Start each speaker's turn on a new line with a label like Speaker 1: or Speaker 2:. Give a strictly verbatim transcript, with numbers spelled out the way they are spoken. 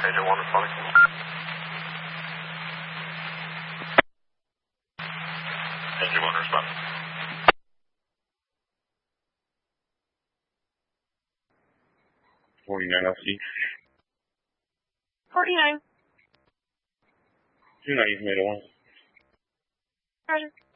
Speaker 1: Agent one responding. Agent one responding. forty-nine L C.
Speaker 2: forty-nine.
Speaker 1: two ninety tomato one.
Speaker 2: Roger.